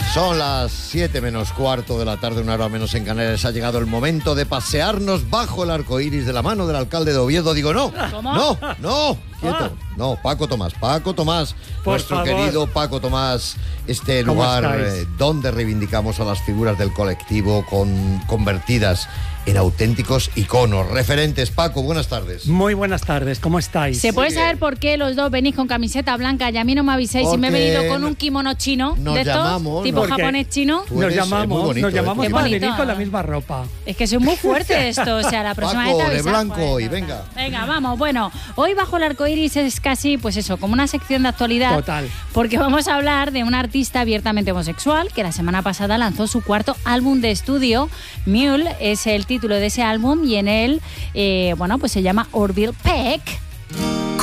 Son las 7 menos cuarto de la tarde, una hora menos en Canarias. Ha llegado el momento de pasearnos bajo el arco iris de la mano del alcalde de Oviedo. Digo, no, ¿cómo? no, quieto. No, Paco Tomás, Por nuestro favor. querido Paco Tomás, este ¿Cómo lugar estáis? donde reivindicamos a las figuras del colectivo convertidas en auténticos iconos, referentes. Paco, buenas tardes. Muy buenas tardes, ¿cómo estáis? ¿Se puede bien. saber por qué los dos venís con camiseta blanca y a mí no me avisáis si me he Porque venido con un kimono chino nos de estos, llamamos, tipo porque japonés chino? Tú eres, muy bonito, nos llamamos Qué para bonito. venir con la misma ropa. Es que soy muy fuerte esto, o sea, la próxima Paco, vez te de avisas, blanco pues, y nada. venga. Venga, vamos. Bueno, hoy bajo el arco iris es casi, pues eso, como una sección de actualidad. Total. Porque vamos a hablar de un artista abiertamente homosexual que la semana pasada lanzó su cuarto álbum de estudio. Mule es el título de ese álbum y en él, bueno, pues se llama Orville Peck.